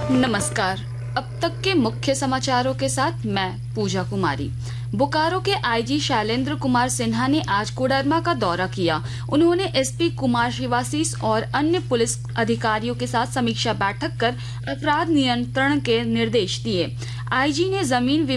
नमस्कार। अब तक के मुख्य समाचारों के साथ मैं पूजा कुमारी। बोकारो के आईजी शैलेंद्र कुमार सिन्हा ने आज कोडरमा का दौरा किया। उन्होंने एसपी कुमार शिवाशीष और अन्य पुलिस अधिकारियों के साथ समीक्षा बैठक कर अपराध नियंत्रण के निर्देश दिए। आईजी ने जमीन